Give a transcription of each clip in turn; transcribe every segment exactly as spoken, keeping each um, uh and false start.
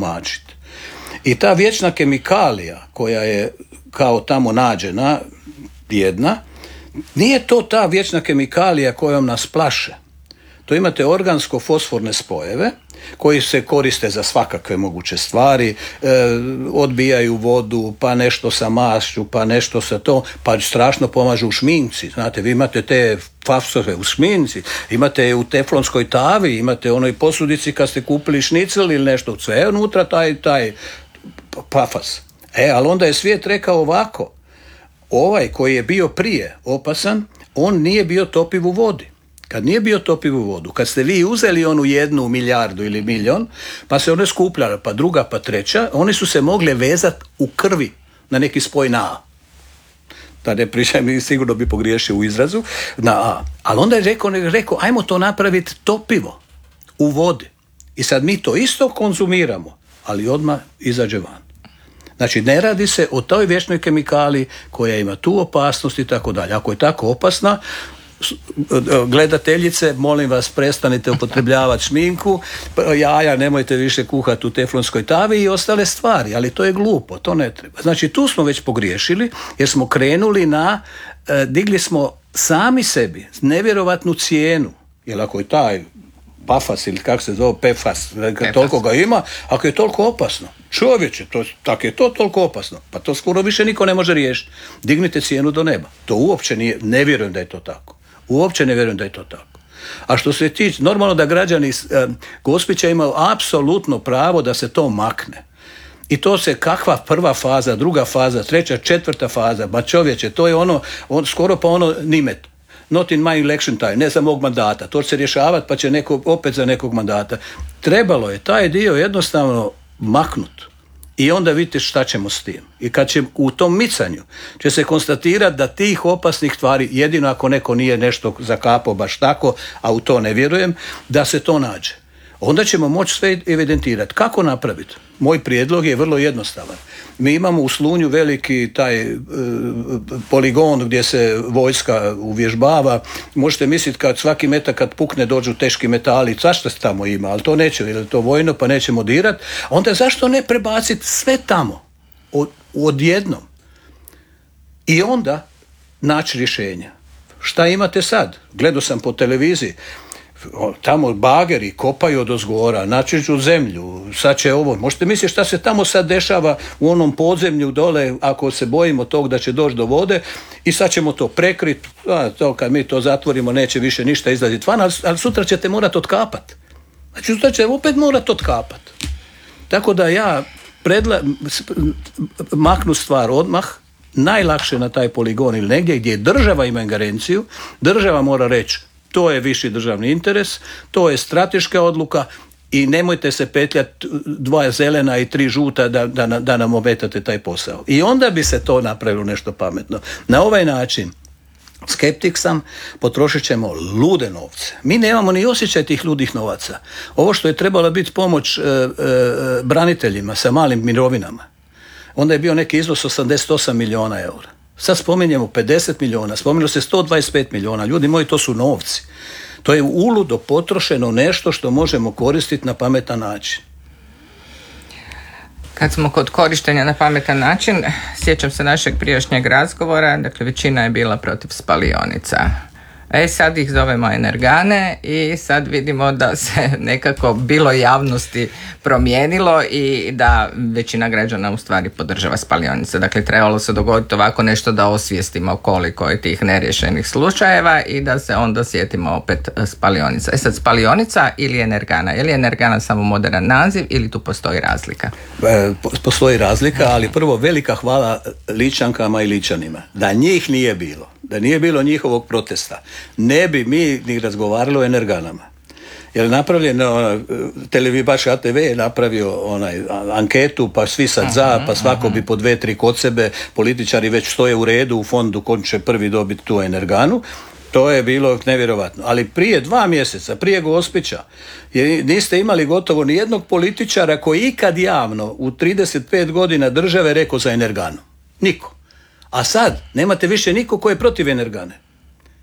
tumačiti. I ta vječna kemikalija koja je kao tamo nađena, jedna, nije to ta vječna kemikalija kojom nas plaše. To imate organsko-fosforne spojeve koji se koriste za svakakve moguće stvari, e, odbijaju vodu, pa nešto sa mašću, pa nešto sa to, pa strašno pomažu u šminci. Znate, vi imate te fafsove u šminci, imate u teflonskoj tavi, imate u onoj posudici kad ste kupili šnicel ili nešto, sve je unutra taj, taj pafas. E, ali onda je svijet rekao ovako, ovaj koji je bio prije opasan, on nije bio topiv u vodi. Kad nije bio topiv u vodu, kad ste vi uzeli onu jednu milijardu ili milion, pa se one skupljala, pa druga, pa treća, one su se mogle vezati u krvi na neki spoj na A. Da ne pričam, mi sigurno bi pogriješio u izrazu, na A. Ali onda je rekao, rekao ajmo to napraviti topivo u vodi. I sad mi to isto konzumiramo, ali odmah izađe van. Znači, ne radi se o toj vječnoj kemikaliji koja ima tu opasnost i tako dalje. Ako je tako opasna, gledateljice, molim vas, prestanite upotrebljavati šminku, jaja nemojte više kuhati u teflonskoj tavi i ostale stvari, ali to je glupo, to ne treba. Znači, tu smo već pogriješili jer smo krenuli na, digli smo sami sebi nevjerovatnu cijenu, jer ako je taj pafas ili kako se zove, pefas, pefas, toliko ga ima, ako je toliko opasno, čovječe, to, tako je to toliko opasno, pa to skoro više niko ne može riješiti. Dignite cijenu do neba. To uopće nije, ne vjerujem da je to tako. Uopće ne vjerujem da je to tako. A što se tiče, normalno da građani eh, Gospića imaju apsolutno pravo da se to makne. I to se kakva prva faza, druga faza, treća, četvrta faza, ba čovječe, to je ono, on, skoro pa ono nimet. Not in my election time, ne za mog mandata. To će se rješavati pa će neko, opet za nekog mandata. Trebalo je taj dio jednostavno maknuti. I onda vidite šta ćemo s tim. I kad će u tom micanju će se konstatirati da tih opasnih tvari, jedino ako neko nije nešto zakapao baš tako, a u to ne vjerujem, da se to nađe. Onda ćemo moći sve evidentirati. Kako napraviti? Moj prijedlog je vrlo jednostavan. Mi imamo u Slunju veliki taj e, poligon gdje se vojska uvježbava. Možete misliti kad svaki metak kad pukne dođu teški metali, zašto se tamo ima, ali to neće, jer je to vojno pa nećemo dirati. Onda zašto ne prebaciti sve tamo od, odjednom? I onda naći rješenja. Šta imate sad? Gledao sam po televiziji, tamo bageri kopaju od ozgora, načiđu zemlju, sad će ovo, možete misliti šta se tamo sad dešava u onom podzemlju dole, ako se bojimo tog da će doći do vode, i sad ćemo to prekriti, a to kad mi to zatvorimo neće više ništa izlaziti van, ali, ali sutra ćete morati otkapati. Znači sutra ćete opet morati otkapati. Tako da ja predla, maknu stvar odmah, najlakše na taj poligon ili negdje gdje država ima ingerenciju, država mora reći to je viši državni interes, to je strateška odluka i nemojte se petljati dva zelena i tri žuta da, da, da nam ometate taj posao. I onda bi se to napravilo nešto pametno. Na ovaj način, skeptik sam, potrošit ćemo lude novce. Mi nemamo ni osjećaj tih ludih novaca. Ovo što je trebala biti pomoć e, e, braniteljima sa malim mirovinama, onda je bio neki iznos osamdeset osam milijuna eura. Sad spominjemo pedeset milijuna, spominjalo se sto dvadeset pet milijuna. Ljudi moji, to su novci. To je uludo potrošeno nešto što možemo koristiti na pametan način. Kad smo kod korištenja na pametan način, sjećam se našeg prijašnjeg razgovora, dakle većina je bila protiv spalionica. E sad ih zovemo energane i sad vidimo da se nekako bilo javnosti promijenilo i da većina građana u stvari podržava spalionice. Dakle, trebalo se dogoditi ovako nešto da osvijestimo koliko je tih neriješenih slučajeva i da se onda sjetimo opet spalionica. E sad, spalionica ili energana? Je li energana samo moderan naziv ili tu postoji razlika? E, postoji razlika, ali prvo velika hvala Ličankama i Ličanima. Da njih nije bilo, da nije bilo njihovog protesta, ne bi mi ni razgovarali o energanama. Jer napravljeno, televibaš A T V je napravio onaj anketu, pa svi sad za, pa svako bi po dve, tri kod sebe, političari već stoje u redu u fondu ko će prvi dobiti tu energanu. To je bilo nevjerovatno. Ali prije dva mjeseca, prije Gospića, niste imali gotovo ni jednog političara koji ikad javno u trideset pet godina države rekao za energanu. Niko. A sad nemate više niko ko je protiv energane.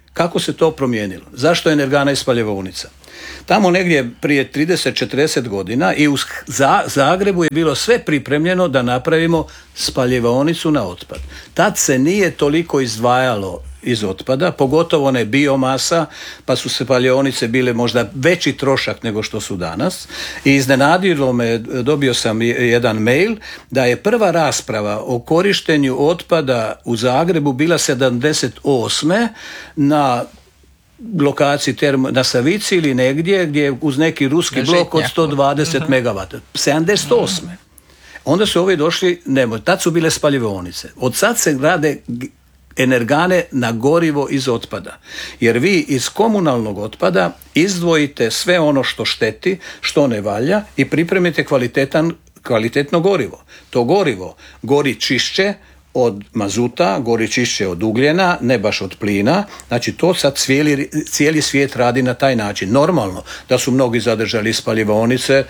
Kako se to promijenilo? Zašto je energana i spaljevonica? Tamo negdje prije trideset četrdeset godina i u Zagrebu je bilo sve pripremljeno da napravimo spaljevaonicu na otpad. Tad se nije toliko izdvajalo iz otpada, pogotovo ne biomasa, pa su spaljeonice bile možda veći trošak nego što su danas. I iznenadilo me, dobio sam jedan mail da je prva rasprava o korištenju otpada u Zagrebu bila sedamdeset osme na lokaciji termo, na Savici ili negdje gdje uz neki ruski blok od sto dvadeset uh-huh. megavata. sedamdeset osme Onda su ovi došli, nemoj, tad su bile spaljivaonice. Od sad se grade energane na gorivo iz otpada. Jer vi iz komunalnog otpada izdvojite sve ono što šteti, što ne valja i pripremite kvalitetan, kvalitetno gorivo. To gorivo gori čišće od mazuta, gori čišće od ugljena, ne baš od plina. Znači to sad cijeli, cijeli svijet radi na taj način. Normalno da su mnogi zadržali spaljivaonice,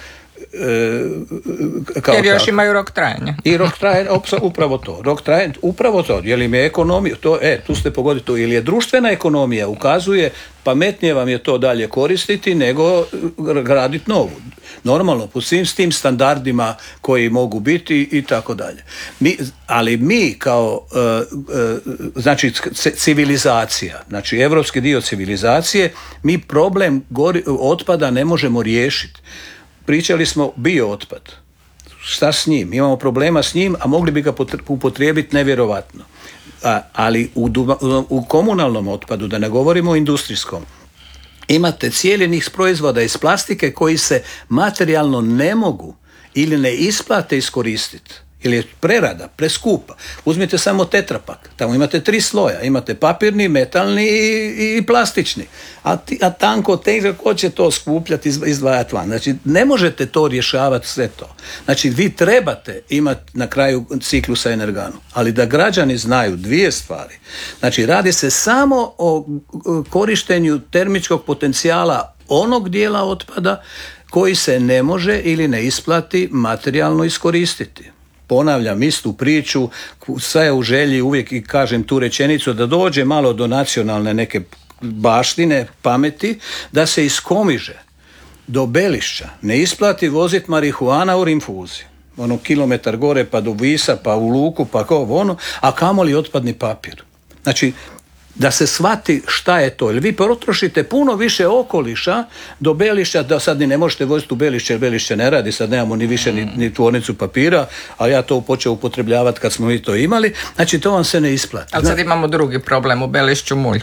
Kao jer još tako. Imaju rok trajanja. I rok trajanja, upravo to. Rok trajanja, upravo to. Je li mi je ekonomija, to, e, tu ste pogodili to. Ili je društvena ekonomija, ukazuje, pametnije vam je to dalje koristiti nego graditi novu. Normalno, po svim s tim standardima koji mogu biti i tako dalje. Mi, ali mi kao, uh, uh, znači, civilizacija, znači, evropski dio civilizacije, mi problem gori, otpada ne možemo riješiti. Pričali smo biootpad. Šta s njim? Imamo problema s njim, a mogli bi ga upotrijebiti nevjerovatno. A, ali u, u komunalnom otpadu, da ne govorimo o industrijskom, imate cijeli niz proizvoda iz plastike koji se materijalno ne mogu ili ne isplate iskoristiti. Ili je prerada, preskupa. Uzmite samo tetrapak. Tamo imate tri sloja. Imate papirni, metalni i, i plastični. A, ti, a tanko težak, ko će to skupljati, izdvajati van? Znači, ne možete to rješavati sve to. Znači, vi trebate imati na kraju ciklusa energanu. Ali da građani znaju dvije stvari. Znači, radi se samo o korištenju termičkog potencijala onog dijela otpada koji se ne može ili ne isplati materijalno iskoristiti. Ponavljam istu priču, sve u želji uvijek i kažem tu rečenicu da dođe malo do nacionalne neke baštine, pameti, da se iz Komiže do Belišća ne isplati voziti marihuana u rinfuzi. Ono kilometar gore pa do Visa, pa u Luku, pa kao ono, a kamoli otpadni papir. Znači, da se shvati šta je to. Jer vi potrošite puno više okoliša do Belišća, da sad ni ne možete voziti u Belišće, jer Belišće ne radi, sad nemamo ni više ni, ni tvornicu papira, a ja to počeo upotrebljavati kad smo mi to imali. Znači, to vam se ne isplati. Ali sad imamo drugi problem, u Belišću mulj.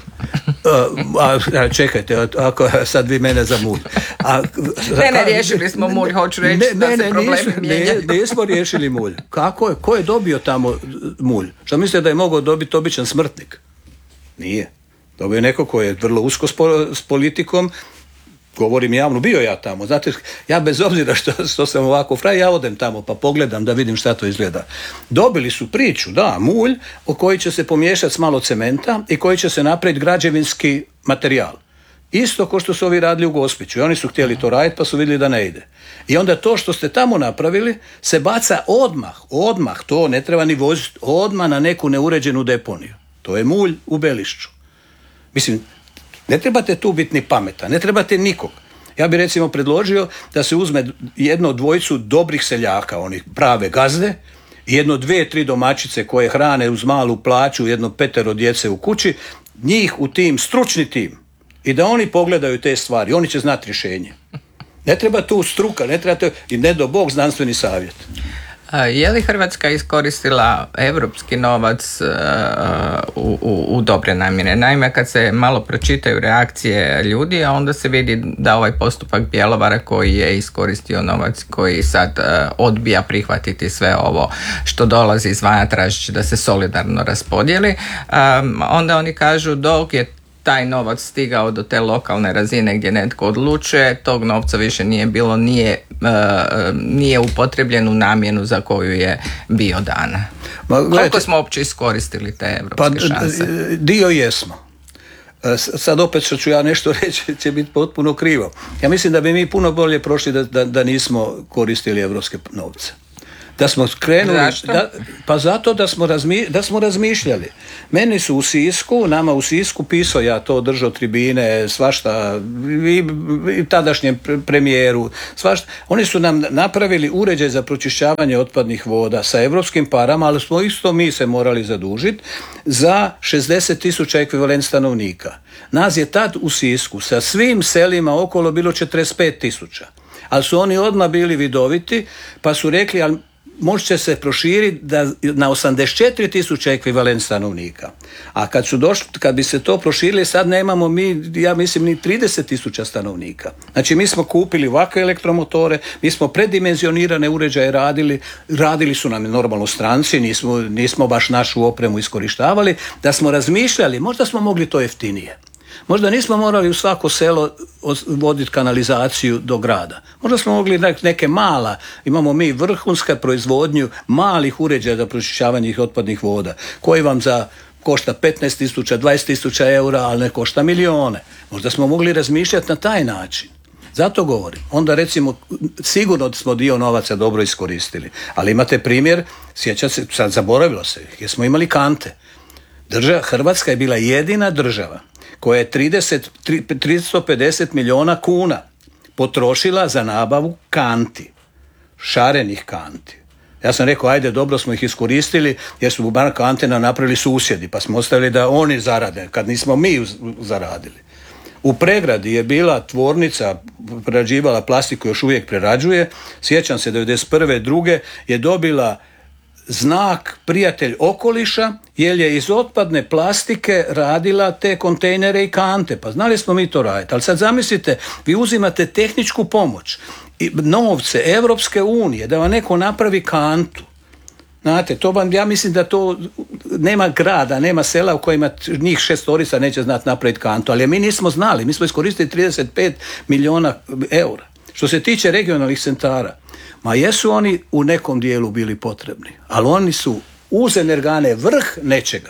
a, a, čekajte, ako sad vi mene za mulj. A, ne, ne, riješili smo mulj, hoću reći ne, da ne, se problemi mijenjaju. Ne, nismo riješili mulj. Kako je? Ko je dobio tamo mulj? Što mislite da je mogao dobiti običan smrtnik? Nije. Dobio je neko koji je vrlo usko s politikom, govorim javno, bio ja tamo. Znate, ja bez obzira što, što sam ovako fraj, ja odem tamo pa pogledam da vidim šta to izgleda. Dobili su priču, da, mulj, o koji će se pomiješati s malo cementa i koji će se napraviti građevinski materijal. Isto ko što su ovi radili u Gospiću. I oni su htjeli to raditi pa su vidjeli da ne ide. I onda to što ste tamo napravili se baca odmah, odmah, to ne treba ni voziti, odmah na neku neuređenu deponiju. To je mulj u Belišću. Mislim, ne trebate tu biti ni pametan, ne trebate nikog. Ja bih recimo predložio da se uzme jedno dvojicu dobrih seljaka, onih prave gazde, i jedno dvije, tri domaćice koje hrane uz malu plaću, jedno petero djece u kući, njih u tim, stručni tim, i da oni pogledaju te stvari, oni će znati rješenje. Ne treba tu struka, ne treba to, i ne do Bog znanstveni savjet. Je li Hrvatska iskoristila europski novac uh, u, u, u dobre namjere? Naime, kad se malo pročitaju reakcije ljudi, a onda se vidi da ovaj postupak Bjelovara koji je iskoristio novac, koji sad uh, odbija prihvatiti sve ovo što dolazi izvana tražeći da se solidarno raspodijeli, um, onda oni kažu dok je taj novac stigao do te lokalne razine gdje netko odlučuje, tog novca više nije bilo, nije, uh, nije upotrebljen u namjenu za koju je bio dana. Ma, gledajte, koliko smo uopće iskoristili te evropske pa, šanse? Dio jesmo. Sad opet što ću ja nešto reći će biti potpuno krivo. Ja mislim da bi mi puno bolje prošli da, da, da nismo koristili evropske novce. Da smo krenuli, Zašto? da, pa zato da smo, razmi, da smo razmišljali. Meni su u Sisku, nama u Sisku pisao, ja to držao tribine, svašta, i, i tadašnjem premijeru, svašta. Oni su nam napravili uređaj za pročišćavanje otpadnih voda sa evropskim parama, ali smo isto mi se morali zadužiti za šezdeset tisuća ekvivalent stanovnika. Nas je tad u Sisku sa svim selima okolo bilo četrdeset pet tisuća. Ali su oni odmah bili vidoviti, pa su rekli, ali može se proširiti da, na osamdeset četiri tisuće ekvivalent stanovnika. A kad su došli, kad bi se to proširili, sad nemamo mi, ja mislim, ni trideset tisuća stanovnika. Znači, mi smo kupili ovakve elektromotore, mi smo predimenzionirane uređaje radili, radili su nam normalno stranci, nismo, nismo baš našu opremu iskorištavali, da smo razmišljali, možda smo mogli to jeftinije. Možda nismo morali u svako selo voditi kanalizaciju do grada. Možda smo mogli neke mala, imamo mi vrhunska proizvodnju malih uređaja za pročišćavanje otpadnih voda, koji vam za košta petnaest tisuća, dvadeset tisuća eura, ali ne košta milione. Možda smo mogli razmišljati na taj način. Zato govorim. Onda recimo, sigurno smo dio novaca dobro iskoristili. Ali imate primjer, sjećate se, sad zaboravilo se, jer smo imali kante. Država, Hrvatska je bila jedina država koja je trideset, tristo pedeset milijuna kuna potrošila za nabavu kanti, šarenih kanti. Ja sam rekao, ajde, dobro smo ih iskoristili, jer su bar kante nam napravili susjedi, pa smo ostavili da oni zarade, kad nismo mi zaradili. U Pregradi je bila tvornica, prerađivala plastiku, još uvijek prerađuje, sjećam se, devedeset prve druge je dobila znak prijatelj okoliša, jer je iz otpadne plastike radila te kontejnere i kante. Pa znali smo mi to raditi. Ali sad zamislite, vi uzimate tehničku pomoć i novce Evropske unije da vam neko napravi kantu. Znate, to vam, ja mislim da to nema grada, nema sela u kojima njih šestorica neće znati napraviti kantu. Ali mi nismo znali, mi smo iskoristili trideset pet milijuna eura. Što se tiče regionalnih centara, ma jesu oni u nekom dijelu bili potrebni, ali oni su uz energane vrh nečega.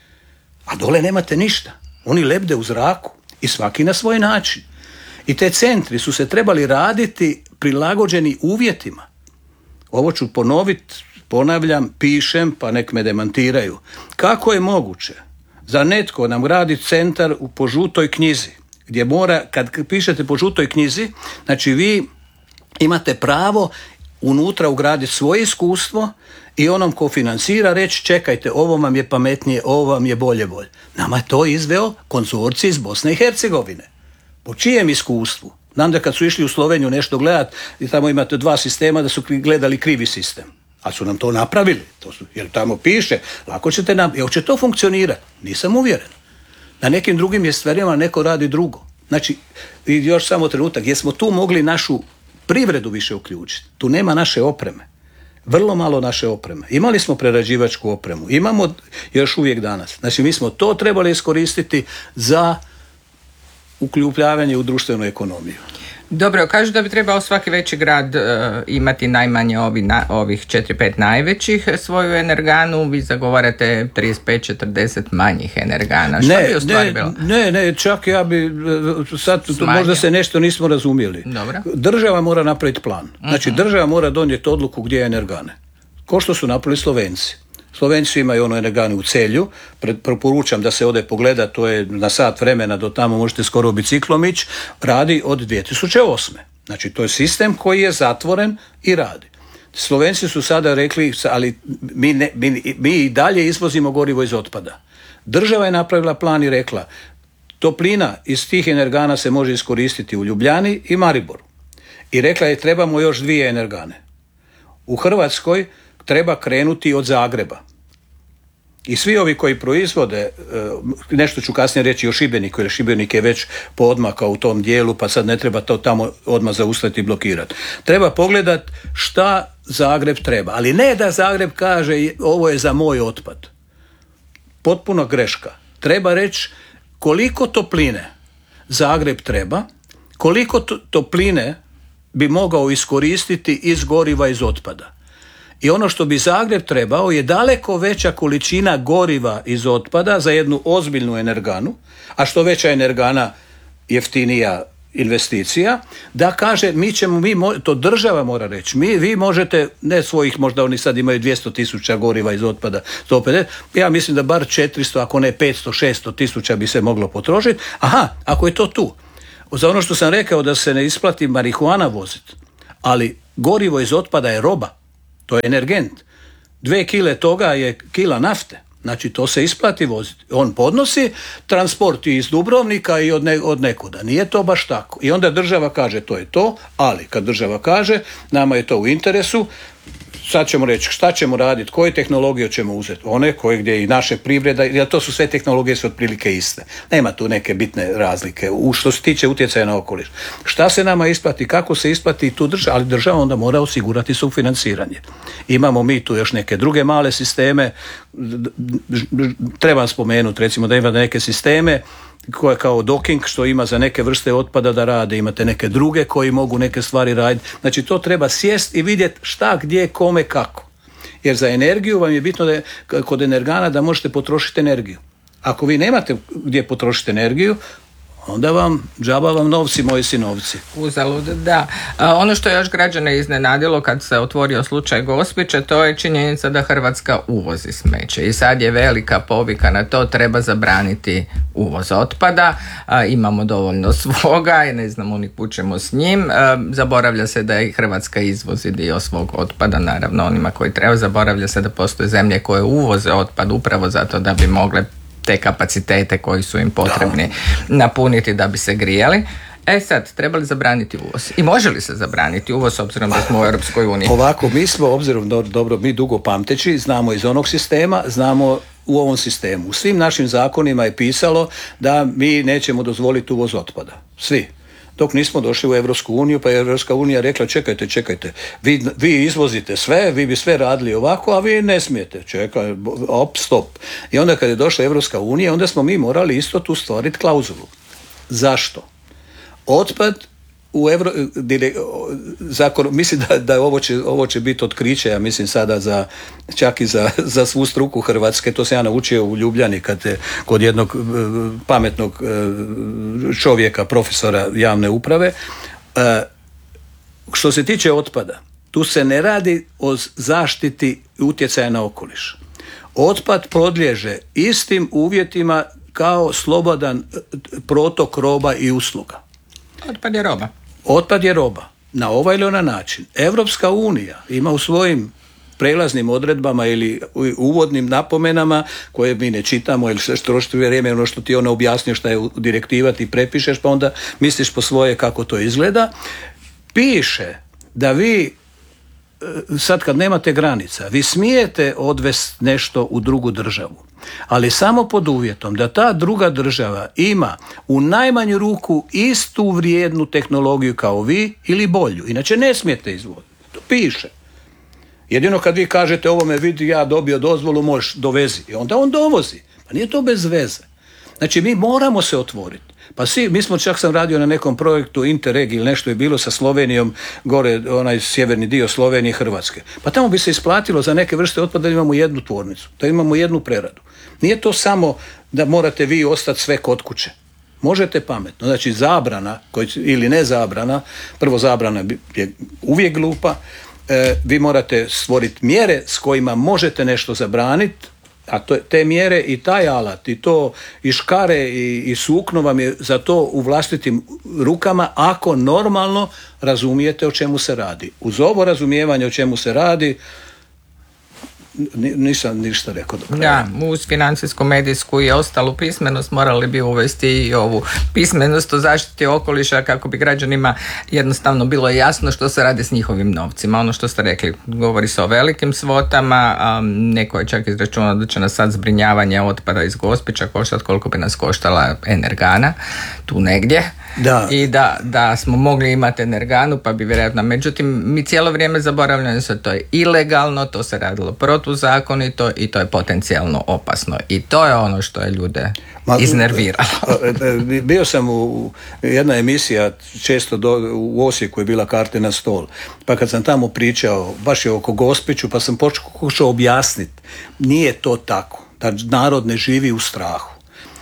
A dole nemate ništa. Oni lebde u zraku i svaki na svoj način. I te centri su se trebali raditi prilagođeni uvjetima. Ovo ću ponoviti, ponavljam, pišem, pa nek me demantiraju. Kako je moguće za netko nam radi centar po žutoj knjizi, gdje mora, kad pišete po žutoj knjizi, znači vi imate pravo unutra ugraditi svoje iskustvo i onom ko financira reći, čekajte, ovo vam je pametnije, ovo vam je bolje bolje. Nama je to izveo konzorcij iz Bosne i Hercegovine. Po čijem iskustvu? Znam da kad su išli u Sloveniju nešto gledati, i tamo imate dva sistema, da su gledali krivi sistem. Ali su nam to napravili. To su, jer tamo piše, lako ćete nam, jer će to funkcionirati. Nisam uvjeren. Na nekim drugim je stvarima neko radi drugo. Znači, još samo trenutak, jesmo tu mogli našu privredu više uključiti. Tu nema naše opreme. Vrlo malo naše opreme. Imali smo prerađivačku opremu. Imamo još uvijek danas. Znači, mi smo to trebali iskoristiti za uključavanje u društvenu ekonomiju. Dobro, kažu da bi trebao svaki veći grad uh, imati najmanje ovi na, ovih četiri pet najvećih svoju energanu, vi zagovarate trideset pet četrdeset manjih energana. Što ne, bi u stvari ne, bilo? Ne, ne, čak ja bi, sad to, možda se nešto nismo razumjeli. Dobro. Država mora napraviti plan. Znači, uh-huh. država mora donijeti odluku gdje je energane. Ko što su napravili Slovenci. Slovenci imaju ono energane u Celju, preporučam da se ode pogleda, to je na sat vremena, do tamo možete skoro biciklom ići, radi od dvije tisuće osme. Znači, to je sistem koji je zatvoren i radi. Slovenci su sada rekli, ali mi, ne, mi, mi i dalje izvozimo gorivo iz otpada. Država je napravila plan i rekla, toplina iz tih energana se može iskoristiti u Ljubljani i Mariboru. I rekla je, trebamo još dvije energane. U Hrvatskoj treba krenuti od Zagreba. I svi ovi koji proizvode, nešto ću kasnije reći o Šibeniku, jer Šibenik je već poodmakao u tom dijelu, pa sad ne treba to tamo odmah zaustaviti i blokirati. Treba pogledati šta Zagreb treba. Ali ne da Zagreb kaže ovo je za moj otpad. Potpuno greška. Treba reći koliko topline Zagreb treba, koliko topline bi mogao iskoristiti iz goriva iz otpada. I ono što bi Zagreb trebao je daleko veća količina goriva iz otpada za jednu ozbiljnu energanu, a što veća energana jeftinija investicija, da kaže mi ćemo, mi, to država mora reći, mi, vi možete, ne svojih, možda oni sad imaju dvjesto tisuća goriva iz otpada, sto pedeset, ja mislim da bar četiristo, ako ne petsto, šesto tisuća bi se moglo potrošiti. Aha, ako je to tu. Za ono što sam rekao da se ne isplati marihuana voziti, ali gorivo iz otpada je roba, to je energent. Dve kile toga je kila nafte. Znači to se isplati voziti. On podnosi transport iz Dubrovnika i od, ne, od nekuda. Nije to baš tako. I onda država kaže to je to, ali kad država kaže nama je to u interesu, sad ćemo reći šta ćemo raditi, koje tehnologije ćemo uzeti, one koje gdje i naše privreda, jer to su sve tehnologije su otprilike iste. Nema tu neke bitne razlike u što se tiče utjecaja na okoliš. Šta se nama isplati, kako se isplati tu država, ali država onda mora osigurati sufinanciranje. Imamo mi tu još neke druge male sisteme, trebam spomenuti recimo da ima neke sisteme koje kao docking što ima za neke vrste otpada da rade, imate neke druge koji mogu neke stvari raditi. Znači to treba sjest i vidjeti šta, gdje, kome, kako. Jer za energiju vam je bitno da je, kod energana da možete potrošiti energiju. Ako vi nemate gdje potrošiti energiju, onda vam, džaba vam novci, moji sinovci. Uzalud, da. A, ono što je još građane iznenadilo kad se otvorio slučaj Gospića, to je činjenica da Hrvatska uvozi smeće. I sad je velika povika na to, treba zabraniti uvoz otpada. A, imamo dovoljno svoga i ne znamo ni kućemo s njim. A, zaboravlja se da i Hrvatska izvozi dio svog otpada, naravno onima koji treba. Zaboravlja se da postoje zemlje koje uvoze otpad upravo zato da bi mogle te kapacitete koji su im potrebni da. napuniti da bi se grijali. E sad, treba li zabraniti uvoz? I može li se zabraniti uvoz obzirom da smo u Europskoj uniji? Ovako, mi smo, obzirom do, dobro, mi dugo pamteći, znamo iz onog sistema, znamo u ovom sistemu. U svim našim zakonima je pisalo da mi nećemo dozvoliti uvoz otpada. Svi. Dok nismo došli u Europsku uniju, pa je Europska unija rekla čekajte, čekajte, vi, vi izvozite sve, vi bi sve radili ovako, a vi ne smijete. Čekaj, op, stop. I onda kad je došla Europska unija, onda smo mi morali isto tu stvoriti klauzulu. Zašto? Otpad u Euro, dire, zakon, mislim da, da ovo, će, ovo će biti otkriće, ja mislim sada za, čak i za, za svu struku Hrvatske, to sam ja naučio u Ljubljani kad je kod jednog pametnog čovjeka, profesora javne uprave. Što se tiče otpada, tu se ne radi o zaštiti utjecaja na okoliš. Otpad podliježe istim uvjetima kao slobodan protok roba i usluga. Otpad je roba. Otpad je roba. Na ovaj ili onaj način. Evropska unija ima u svojim prelaznim odredbama ili uvodnim napomenama koje mi ne čitamo ili sve što trošiti vrijeme ono što ti ona objasnio šta je direktiva ti prepišeš pa onda misliš po svoje kako to izgleda. Piše da vi sad kad nemate granica vi smijete odvesti nešto u drugu državu. Ali samo pod uvjetom da ta druga država ima u najmanju ruku istu vrijednu tehnologiju kao vi ili bolju. Inače ne smijete izvoditi. To piše. Jedino kad vi kažete ovome vidi ja dobio dozvolu možeš dovezi. I onda on dovozi. Pa nije to bez veze. Znači mi moramo se otvoriti. Pa svi, mi smo čak sam radio na nekom projektu Interreg ili nešto je bilo sa Slovenijom, gore onaj sjeverni dio Slovenije i Hrvatske. Pa tamo bi se isplatilo za neke vrste otpada da imamo jednu tvornicu, da imamo jednu preradu. Nije to samo da morate vi ostati sve kod kuće. Možete pametno. Znači zabrana koji, ili ne zabrana, prvo zabrana je uvijek glupa, e, vi morate stvoriti mjere s kojima možete nešto zabraniti, a to, te mjere i taj alat i to i škare i, i sukno vam je za to u vlastitim rukama ako normalno razumijete o čemu se radi. Uz ovo razumijevanje o čemu se radi nisam ništa rekao do kraja. Da, uz financijsku, medijsku i ostalu pismenost morali bi uvesti i ovu pismenost o zaštiti okoliša kako bi građanima jednostavno bilo jasno što se radi s njihovim novcima. Ono što ste rekli, govori se o velikim svotama, a neko je čak izračunao da će nas sad zbrinjavanje otpada iz Gospića koštati koliko bi nas koštala Energana, tu negdje. Da. I da, da smo mogli imati Energanu pa bi vjerojatno, međutim mi cijelo vrijeme zaboravljamo da to je ilegalno, to se radilo protuzakonito i to je potencijalno opasno i to je ono što je ljude Ma, iznerviralo. Bio sam u jedna emisija često do, u Osijeku je bila Karte na stol, pa kad sam tamo pričao baš je oko Gospiću pa sam pokušao objasniti nije to tako, da narod ne živi u strahu.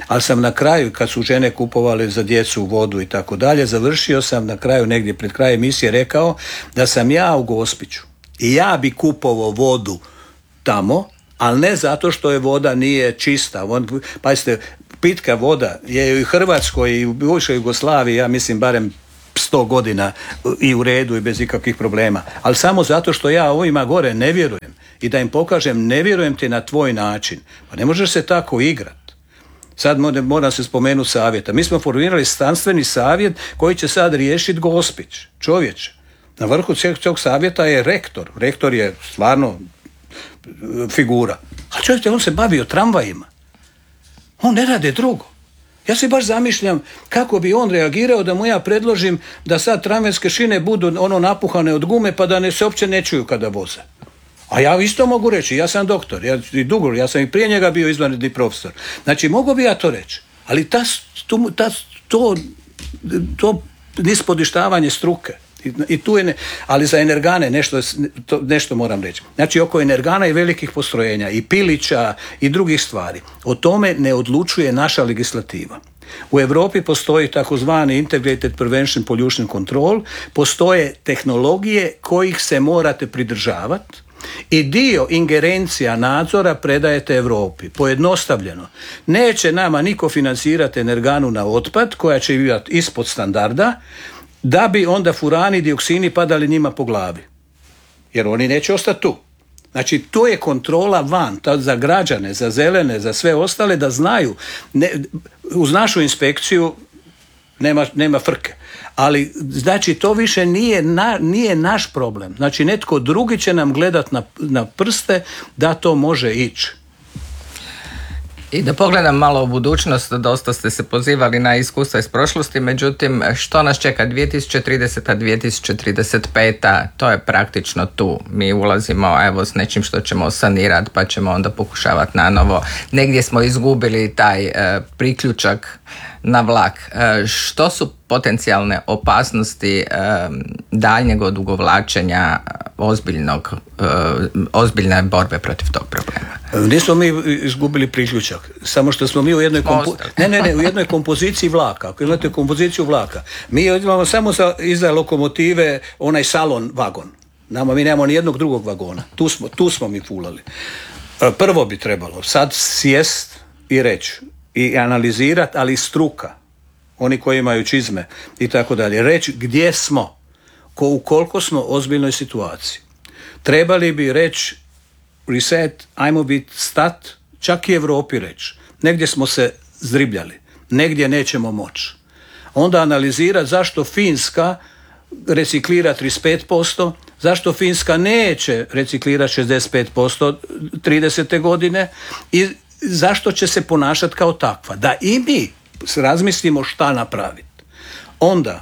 ali sam na kraju, kad su žene kupovale za djecu vodu i tako dalje, završio sam na kraju, negdje pred kraj emisije, rekao da sam ja u Gospiću i ja bi kupovao vodu tamo, ali ne zato što je voda nije čista. On, pazite, pitka voda je i u Hrvatskoj i u bivšoj Jugoslaviji, ja mislim barem sto godina i u redu i bez ikakvih problema. Ali samo zato što ja ovima gore ne vjerujem i da im pokažem ne vjerujem ti na tvoj način. Pa ne možeš se tako igrati. Sad moram se spomenuti savjeta. Mi smo formirali znanstveni savjet koji će sad riješiti Gospić. Čovječe. Na vrhu tog savjeta je rektor. Rektor je stvarno figura. A čovječe, on se bavi o tramvajima. On ne rade drugo. Ja se baš zamišljam kako bi on reagirao da mu ja predložim da sad tramvajske šine budu ono napuhane od gume pa da ne se uopće ne čuju kada voze. A ja isto mogu reći, ja sam doktor, ja, i dugo, ja sam i prije njega bio izvanredni profesor. Znači, mogu bi ja to reći, ali ta, to, ta, to, to nispodištavanje struke. I, i tu je ne, ali za energane nešto, to, nešto moram reći. Znači, oko energana i velikih postrojenja i pilića i drugih stvari, o tome ne odlučuje naša legislativa. U Europi postoji takozvani Integrated Prevention Pollution Control, postoje tehnologije kojih se morate pridržavati i dio ingerencija nadzora predajete Europi. Pojednostavljeno, neće nama niko financirati energanu na otpad koja će biti ispod standarda, da bi onda furani, dioksini padali njima po glavi. Jer oni neće ostati tu. Znači, to je kontrola van, to za građane, za zelene, za sve ostale, da znaju. Ne, uz našu inspekciju nema, nema frke. Ali, znači, to više nije, na, nije naš problem. Znači, netko drugi će nam gledat na, na prste da to može ići. I da pogledam malo u budućnost, dosta ste se pozivali na iskustva iz prošlosti, međutim, što nas čeka dvije tisuće trideseta. dvije tisuće trideset peta. To je praktično tu. Mi ulazimo evo s nečim što ćemo sanirati, pa ćemo onda pokušavati nanovo. Negdje smo izgubili taj e, priključak na vlak. E, što su potencijalne opasnosti e, daljnjeg odugovlačenja ozbiljnog, e, ozbiljne borbe protiv tog problema? Nismo mi izgubili priključak, samo što smo mi u jednoj kompo... ne, ne, ne, u jednoj kompoziciji vlaka. Ako imate kompoziciju vlaka, mi imamo samo za, iza lokomotive onaj salon vagon. Nama mi nemamo ni jednog drugog vagona. Tu smo, tu smo mi fulali. Prvo bi trebalo sad sjest i reći i analizirati, ali struka, oni koji imaju čizme i tako dalje, reći gdje smo, ko, u koliko smo ozbiljnoj situaciji. Trebali bi reći reset, ajmo biti stat, čak i Europi reći. Negdje smo se zdribljali, negdje nećemo moći. Onda analizirati zašto Finska reciklira trideset pet posto, zašto Finska neće reciklirati šezdeset pet posto tridesete godine i zašto će se ponašati kao takva. Da i mi razmislimo šta napraviti. Onda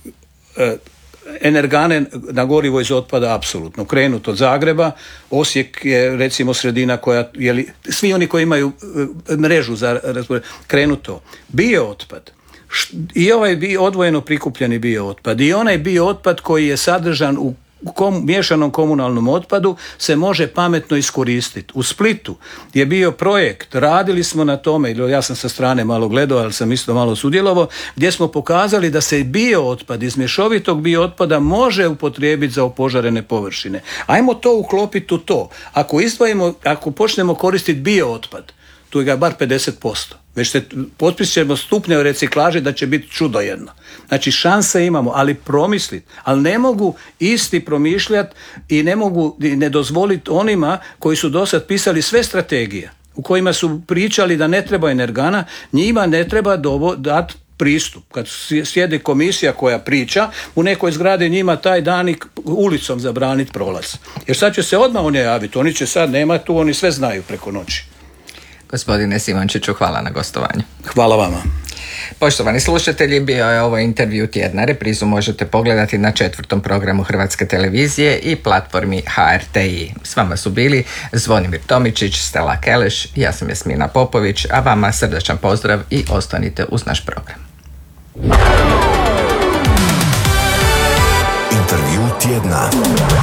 e, energane na gorivo iz otpada apsolutno. Krenut od Zagreba, Osijek je recimo sredina koja, jeli, svi oni koji imaju mrežu za krenuto. Bio otpad. I ovaj bio odvojeno prikupljeni bio otpad i onaj bio otpad koji je sadržan u kom, miješanom komunalnom otpadu se može pametno iskoristiti. U Splitu je bio projekt, radili smo na tome, ja sam sa strane malo gledao, ali sam isto malo sudjelovao, gdje smo pokazali da se bio otpad iz mješovitog bio otpada može upotrijebiti za opožarene površine. Ajmo to uklopiti u to. Ako izdvojimo, ako počnemo koristiti bio otpad, tu je ga bar pedeset posto. Već se potpis ćemo stupnje u reciklaži da će biti čudo jedno. Znači šanse imamo, ali promisliti. Ali ne mogu isti promišljati i ne mogu ne dozvoliti onima koji su do sad pisali sve strategije u kojima su pričali da ne treba energana, njima ne treba dati pristup. Kad sjede komisija koja priča, u nekoj zgradi njima taj danik ulicom zabraniti prolaz. Jer sad će se odmah oni javiti, oni će sad, nema tu, oni sve znaju preko noći. Gospodine Simončiću, hvala na gostovanju. Hvala vama. Poštovani slušatelji, bio je ovo intervju tjedna. Reprizu možete pogledati na četvrtom programu Hrvatske televizije i platformi H R T I. S vama su bili Zvonimir Tomičić, Stella Keleš, ja sam Jasmina Popović, a vama srdačan pozdrav i ostanite uz naš program. Intervju tjedna.